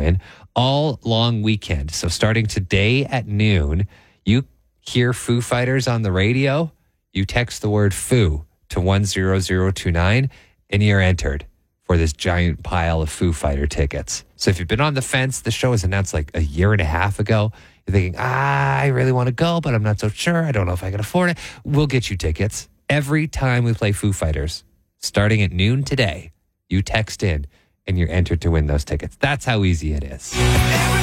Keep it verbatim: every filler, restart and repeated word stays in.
win all long weekend. So starting today at noon, you hear Foo Fighters on the radio, you text the word Foo to one zero zero two nine, and you're entered for this giant pile of Foo Fighter tickets. So if you've been on the fence, the show was announced like a year and a half ago. You're thinking, ah, I really want to go, but I'm not so sure. I don't know if I can afford it. We'll get you tickets. Every time we play Foo Fighters, starting at noon today, you text in and you're entered to win those tickets. That's how easy it is.